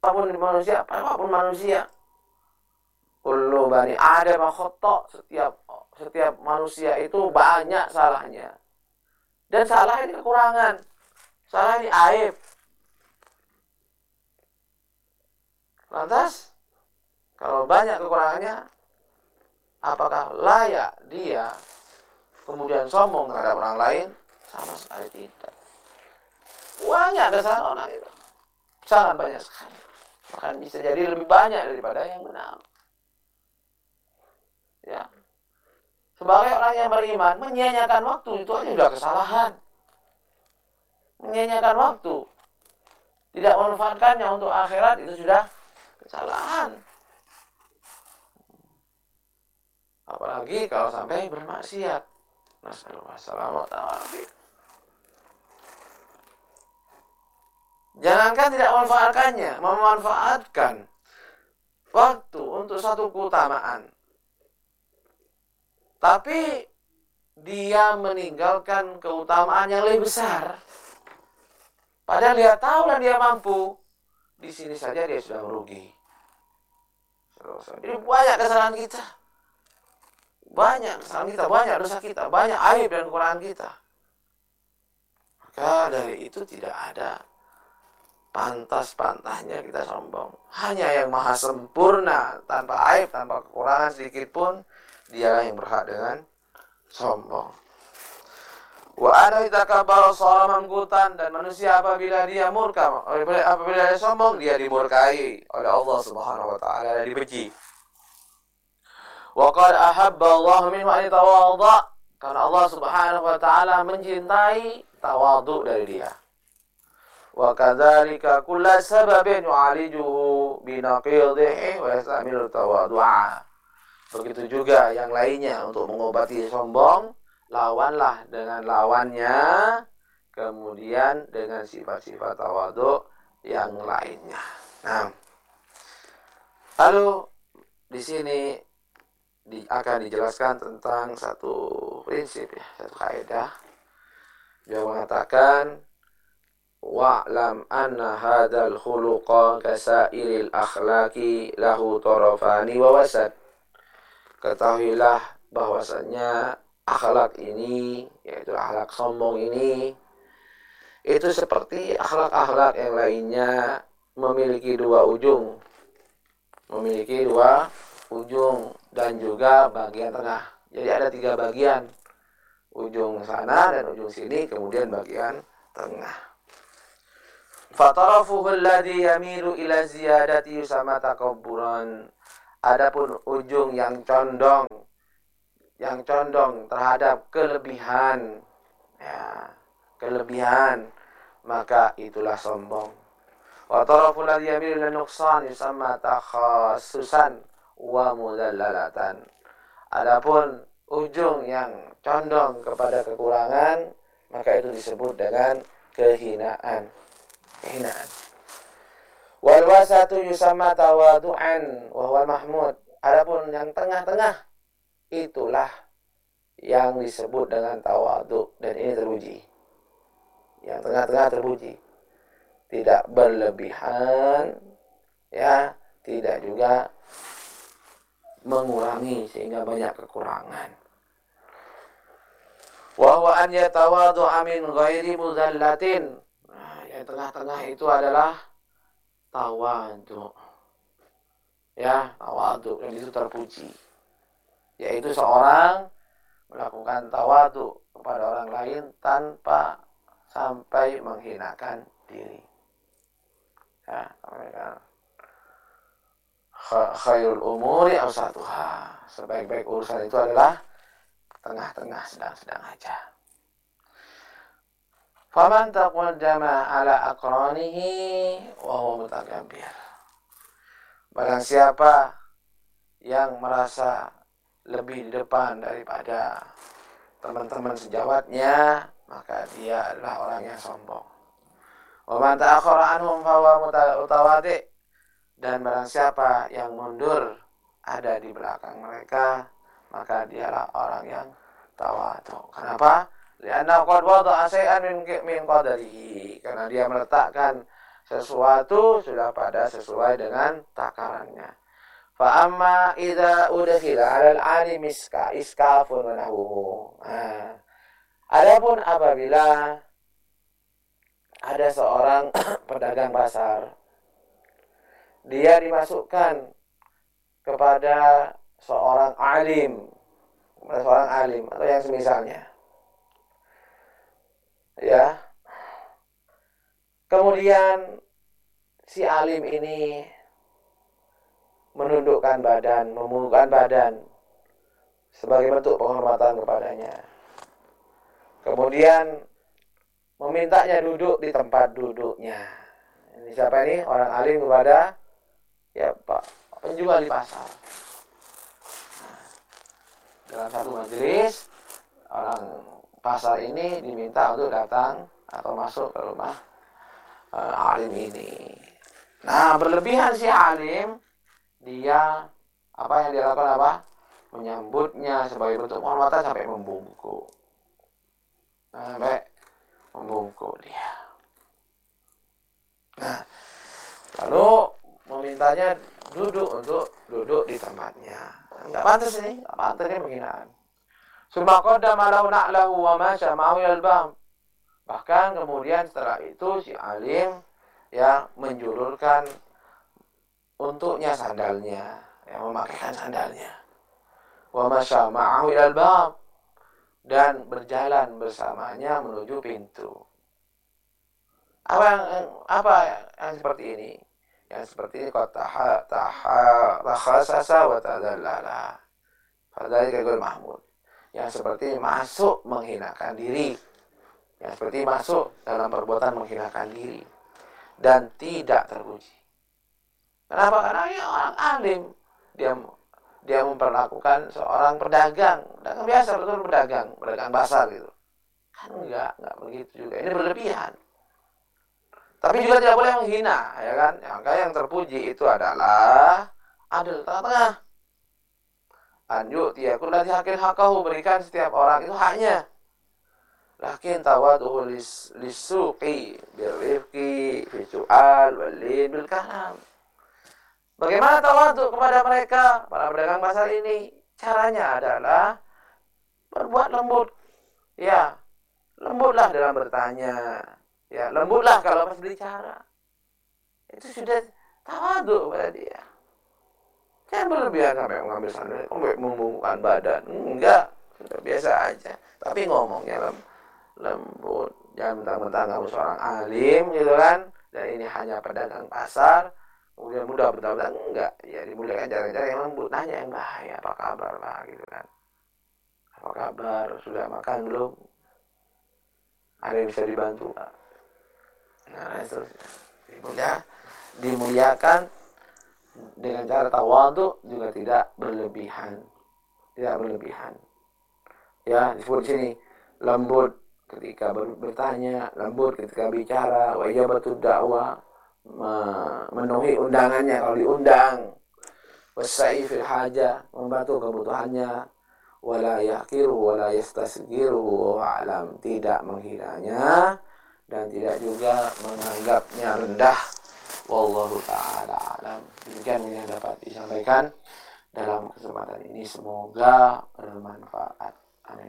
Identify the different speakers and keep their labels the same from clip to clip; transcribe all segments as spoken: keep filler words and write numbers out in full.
Speaker 1: apapun manusia, apapun manusia. Kullu bani Adam khata', setiap setiap manusia itu banyak salahnya. Dan salah ini kekurangan. Salah ini aib. Lantas, kalau banyak kekurangannya, apakah layak dia kemudian sombong terhadap orang lain? Sama sekali tidak. Banyak kesalahan orang itu. Sangat banyak sekali. Bahkan bisa jadi lebih banyak daripada yang benar. Ya. Sebagai orang yang beriman, menyia-nyiakan waktu itu aja sudah kesalahan. Menyia-nyiakan waktu, tidak memanfaatkannya untuk akhirat, itu sudah kesalahan. Apalagi kalau sampai bermaksiat. Nasallallahu. Jangankan tidak memanfaatkannya, memanfaatkan waktu untuk satu keutamaan. Tapi dia meninggalkan keutamaan yang lebih besar. Padahal dia tahu dan dia mampu. Di sini saja dia sudah merugi. Jadi banyak kesalahan kita. Banyak kesalahan kita, banyak dosa kita, banyak aib dan kekurangan kita. Maka dari itu tidak ada pantas-pantasnya kita sombong. Hanya yang maha sempurna, tanpa aib, tanpa kekurangan sedikit pun, dialah yang berhak dengan sombong. Wa ada itakabara seorang mangkutan, dan manusia apabila dia murka, apabila dia sombong, dia dimurkai oleh Allah Subhanahu wa taala, dan dibenci. Wa qad ahabba Allah minhu an yatawadda, karena Allah Subhanahu wa taala mencintai tawadhu dari dia. Wa kadzalika kullu sababin yu'alijuhu binaqidhihi wa yastamilu tawadhu'a. Begitu juga yang lainnya untuk mengobati sombong, lawanlah dengan lawannya, kemudian dengan sifat-sifat tawadhu yang lainnya. Nah, lalu di sini di, akan dijelaskan tentang satu prinsip, ya, satu kaidah. Dia mengatakan, wa'lam anna hadzal khuluqa kasairil akhlaqi lahu tarafani wa wasat. Ketahuilah bahwasannya akhlak ini, yaitu akhlak sombong ini, itu seperti akhlak-akhlak yang lainnya, memiliki dua ujung. Memiliki dua ujung dan juga bagian tengah. Jadi ada tiga bagian. Ujung sana dan ujung sini, kemudian bagian tengah. Fatarafuhu alladhi yamilu ila ziyadati yusama takabburan. Adapun ujung yang condong, yang condong terhadap kelebihan, ya, kelebihan, maka itulah sombong. Wa taraful ladzi yamilu ila nuqsan yusamma takhassusan wa mudallalatan. Adapun ujung yang condong kepada kekurangan, maka itu disebut dengan kehinaan. Kehinaan. Wal wasatu yusamma tawadu'an wa huwa mahmud. Adapun yang tengah-tengah, itulah yang disebut dengan tawadu, dan ini terpuji. Yang tengah-tengah terpuji. Tidak berlebihan, ya, tidak juga mengurangi sehingga banyak kekurangan. Wa huwa an yatawadu'a min ghairi muzallatin. Nah, yang tengah-tengah itu adalah tawadu. Ya, tawadu, dan itu terpuji. Yaitu seorang melakukan tawadu kepada orang lain tanpa sampai menghinakan diri. Ya, khairul umuri awsatuha. Sebaik-baik urusan itu adalah tengah-tengah, sedang-sedang aja. Faman taqaddama ala aqranihi wa huwa mutakabbir. Barang siapa yang merasa lebih di depan daripada teman-teman sejawatnya, maka dia adalah orang yang sombong. Wa man ta'akhkhara anhum fa huwa mutawadi'. Dan barang siapa yang mundur ada di belakang mereka, maka dialah orang yang tawadhu. Kenapa? Li'anna qad wada'a shay'an min min qadarihi. Karena dia meletakkan Sesuatu sudah pada sesuai dengan takarannya. Fa amma idza udkhila 'alal 'alim iska iskafun wa nahwuhu. Nah, adapun apabila ada seorang pedagang pasar, dia dimasukkan kepada seorang alim, kepada seorang alim atau yang semisalnya, ya. Kemudian si alim ini menundukkan badan, memundukkan badan sebagai bentuk penghormatan kepadanya. Kemudian memintanya duduk di tempat duduknya. Ini siapa ini? Orang alim kepada ya Pak penjual di pasar. Nah, dalam satu majelis, orang pasar ini diminta untuk datang atau masuk ke rumah uh, alim ini. Nah, berlebihan si alim, dia apa yang dia lakukan apa? Menyambutnya sebagai bentuk penghormatan sampai membungkuk. Sampai membungkuk dia. Nah, lalu memintanya duduk untuk duduk di tempatnya. Enggak pantas ini, enggak pantas ini penghinaan. Summa qaddama lahu na'lahu wa masya ma'ahu ilal bab. Bahkan kemudian setelah itu si alim ya menjulurkan untuknya sandalnya, yang memakaikan sandalnya. Wa masya ma'ahu ilal bab, dan berjalan bersamanya menuju pintu. Apa yang apa yang seperti ini? Yang seperti ini qad taha taha takhasasa wa tadallala. Fadzalika ghairu mahmud. Yang seperti ini masuk menghinakan diri. Yang seperti masuk dalam perbuatan menghinakan diri dan tidak terpuji. Kenapa? Karena dia orang alim. Dia dia memperlakukan seorang pedagang, pedagang biasa, betul pedagang, pedagang pasar gitu. Kan enggak, enggak begitu juga. Ini berlebihan. Tapi juga tidak boleh menghina, ya kan? Maka yang terpuji itu adalah adil, tengah-tengah. Anjuk tiakul ladzi haqqin haqqahu, berikan setiap orang itu haknya. Lakin tawaduhu lis lisuqi birrifqi fi su'al walin bil kalam. Bagaimana tawadhu kepada mereka, para pedagang pasar ini? Caranya adalah berbuat lembut. Ya, lembutlah dalam bertanya. Ya, lembutlah kalau pas bicara. Itu sudah tawadhu pada dia. Jangan berlebihan sampai mengambil sandal, sampai membungkukkan badan. Enggak, sudah biasa aja. Tapi ngomongnya lem, lembut. Jangan mentang-mentang kamu seorang alim gitu kan. Dan ini hanya pedagang pasar. Kemudian mudah bertambah, enggak. Ya dimudahkan cara-cara yang lembut. Nanya yang bahaya, apa kabar Pak gitu kan. Apa kabar, sudah makan belum? Ada yang bisa dibantu Pak? Nah, itu dimulia, dimuliakan dengan cara tawadhu, juga tidak berlebihan, tidak berlebihan. Ya, disebut di sini lembut ketika bertanya, lembut ketika bicara, wa ijabatud da'wah, memenuhi undangannya kalau diundang, wasai fil hajah, membantu kebutuhannya, wala yakiru wala yastasgiru alam, tidak menghinanya dan tidak juga menganggapnya rendah. Wallahu ta'ala alam. Demikian yang dapat disampaikan dalam kesempatan ini, semoga bermanfaat. Amin.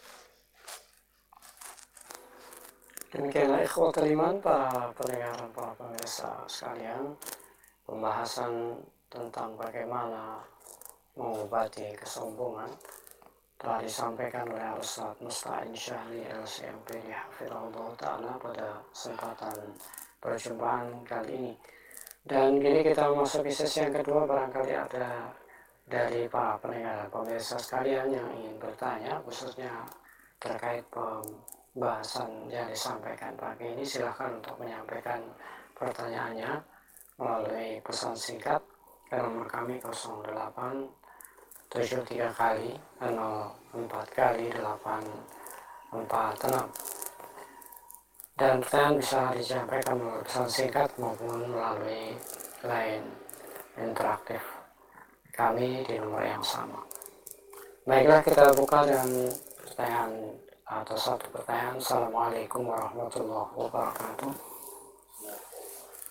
Speaker 2: Demikianlah ikhwatul iman, para pendengar dan para pemirsa sekalian, pembahasan tentang bagaimana mengobati kesombongan telah disampaikan oleh Al-Ustaz Musta'in Syahli L C M P Hafizahullah Ta'ala pada kesempatan perjumpaan kali ini. Dan kini kita memasuki sesi yang kedua. Barangkali ada dari para pendengar dan pemirsa sekalian yang ingin bertanya khususnya terkait pembahasan yang disampaikan pagi ini, silahkan untuk menyampaikan pertanyaannya melalui pesan singkat ke nomor kami nol delapan tujuh tiga kali nol empat kali delapan empat enam, dan pertanyaan bisa disampaikan melalui pesan singkat maupun melalui line interaktif kami di nomor yang sama. Baiklah, kita buka dengan pertanyaan atau satu pertanyaan. Assalamualaikum warahmatullahi wabarakatuh.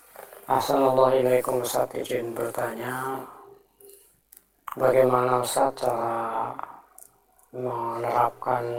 Speaker 2: Assalamualaikum, Ustaz, izin bertanya, bagaimana Ustaz cara menerapkan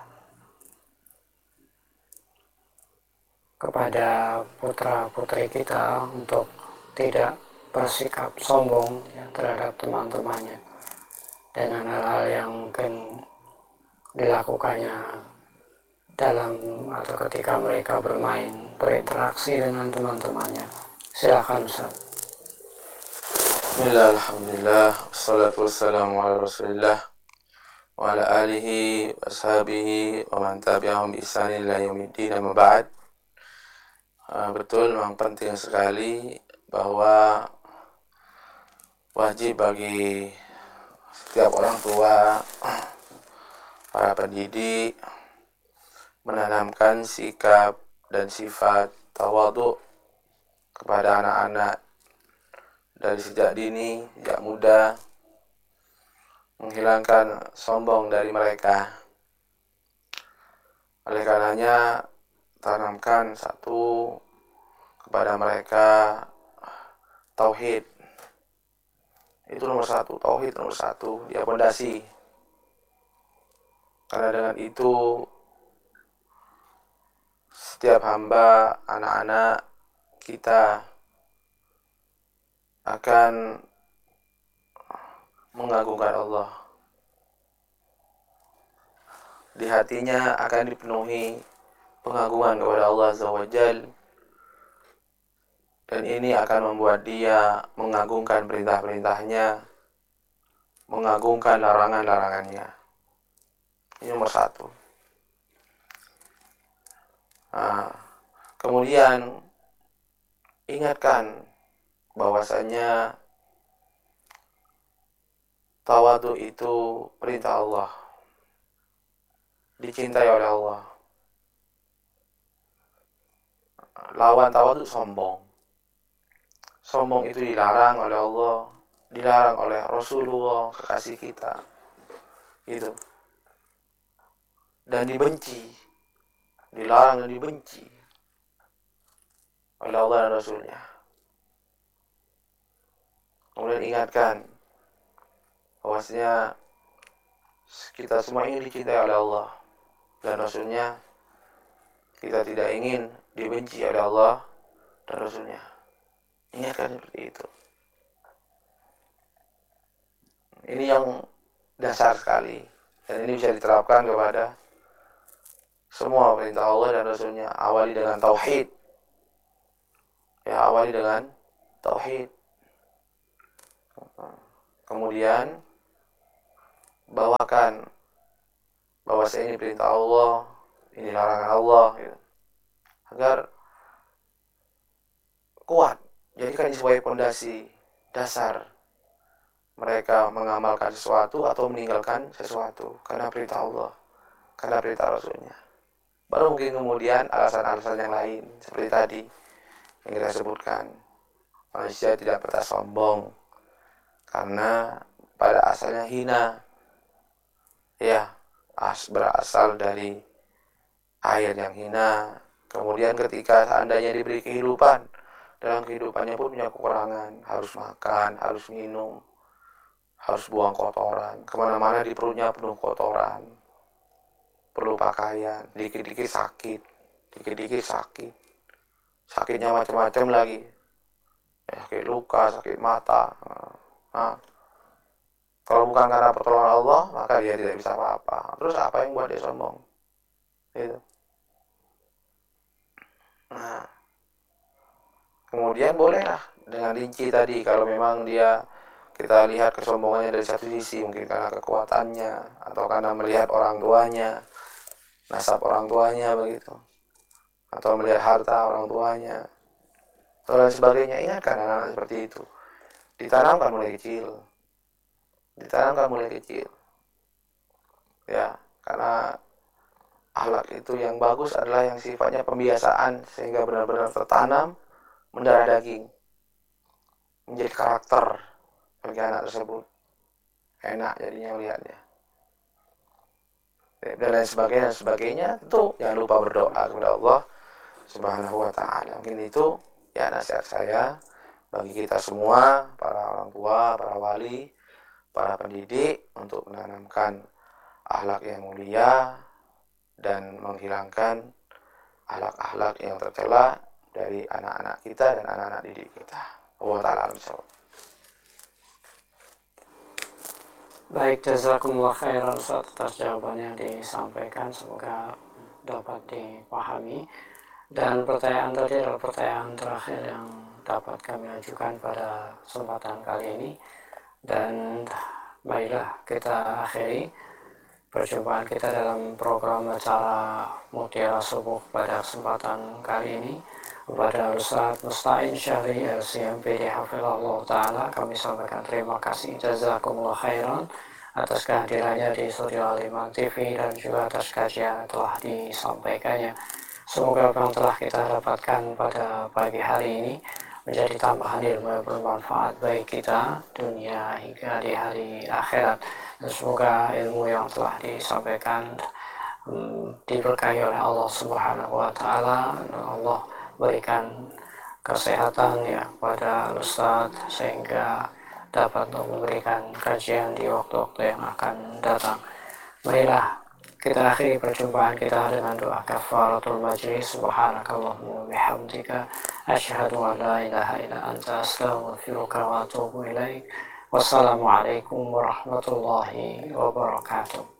Speaker 2: kepada putra-putri kita untuk tidak bersikap sombong ya, terhadap teman-temannya dengan hal-hal yang mungkin dilakukannya dalam atau ketika mereka bermain, berinteraksi dengan teman-temannya. Silakan Ustaz.
Speaker 1: Bismillah, alhamdulillah, wassalatu wassalamu ala rasulillah wa ala alihi wa ashabihi wa man tabi'ahum bi ihsanin ila yaumiddin, amma ba'd. Uh, betul, memang penting sekali bahwa wajib bagi setiap orang tua, para pendidik, menanamkan sikap dan sifat tawadhu kepada anak-anak dari sejak dini, sejak muda, menghilangkan sombong dari mereka. Oleh karenanya, tanamkan satu kepada mereka tauhid. Itu nomor satu, tauhid nomor satu, dia pondasi. Karena dengan itu setiap hamba, anak-anak kita akan mengagungkan Allah. Di hatinya akan dipenuhi pengagungan kepada Allah Azza wa Jalla, dan ini akan membuat dia mengagungkan perintah-perintahnya, mengagungkan larangan-larangannya. Ini nomor satu. Nah, kemudian ingatkan bahwasanya tawadhu itu perintah Allah, dicintai oleh Allah. Lawan tawadhu sombong. Sombong itu dilarang oleh Allah, dilarang oleh Rasulullah, kekasih kita. Itu. Dan dibenci. Dilarang dan dibenci oleh Allah dan Rasulnya. Kemudian ingatkan bahwasanya kita semua ingin dicintai oleh Allah dan Rasulnya. Kita tidak ingin dibenci oleh Allah dan Rasulnya. Ingatkan seperti itu. Ini yang dasar sekali, dan ini bisa diterapkan kepada semua perintah Allah dan Rasulnya. Awali dengan tauhid. Ya, awali dengan tauhid. Kemudian bawakan bahwa ini perintah Allah, ini larangan Allah, gitu. Agar kuat. Jadikan ini sebagai pondasi dasar mereka mengamalkan sesuatu atau meninggalkan sesuatu karena perintah Allah, karena perintah Rasulnya. Baru mungkin kemudian alasan-alasan yang lain seperti tadi yang kita sebutkan. Manusia tidak pernah sombong karena pada asalnya hina, ya, as berasal dari air yang hina. Kemudian ketika seandainya diberi kehidupan, dalam kehidupannya pun punya kekurangan, harus makan, harus minum, harus buang kotoran, kemana-mana di perutnya penuh kotoran, perlu pakaian, dikit-dikit sakit, dikit-dikit sakit, sakitnya macam-macam lagi, sakit luka, sakit mata. Nah, kalau bukan karena pertolongan Allah, maka dia tidak bisa apa-apa. Terus apa yang buat dia sombong? Itu. Nah, kemudian bolehlah dengan rinci tadi, kalau memang dia, kita lihat kesombongannya dari satu sisi, mungkin karena kekuatannya atau karena melihat orang tuanya, nasab orang tuanya begitu, atau melihat harta orang tuanya, atau lain sebagainya. Ingatkan anak-anak seperti itu, ditanamkan mulai kecil, ditanamkan mulai kecil, ya, karena akhlak itu yang bagus adalah yang sifatnya pembiasaan sehingga benar-benar tertanam, mendarah daging, menjadi karakter bagi anak tersebut. Enak jadinya melihatnya, dan lain sebagainya, dan sebagainya. Itu jangan lupa berdoa kepada Allah Subhanahu wa ta'ala. Mungkin itu ya nasihat saya bagi kita semua, para orang tua, para wali, para pendidik, untuk menanamkan akhlak yang mulia dan menghilangkan akhlak-akhlak yang tercela dari anak-anak kita dan anak-anak didik kita. Allah Ta'ala alam.
Speaker 2: Baik, jazakumullah khairan Ustaz atas jawaban yang disampaikan, semoga dapat dipahami. Dan pertanyaan tadi adalah pertanyaan terakhir yang dapat kami ajukan pada kesempatan kali ini. Dan baiklah, kita akhiri perjumpaan kita dalam program acara Mutiara Subuh pada kesempatan kali ini. Kepada Ustaz Musta'in Syahri L C M P D Hafizahullah Ta'ala, kami sampaikan terima kasih, jazakumullah khairan, atas kehadirannya di studio Al-Iman T V dan juga atas kajian yang telah disampaikannya. Semoga apa yang telah kita dapatkan pada pagi hari ini menjadi tambahan ilmu yang bermanfaat bagi kita dunia hingga di hari akhirat. Dan semoga ilmu yang telah disampaikan hmm, diberkahi oleh Allah Subhanahu wa Ta'ala, dan Allah berikan kesehatan ya pada Ustaz sehingga dapat memberikan kajian di waktu-waktu yang akan datang. Marilah kita akhiri perjumpaan kita dengan doa kafaratul majlis. Subhanakallahumma bihamdika asyhadu an la ilaha illa anta astaghfiruka wa atubu ilaik. Wassalamualaikum warahmatullahi wabarakatuh.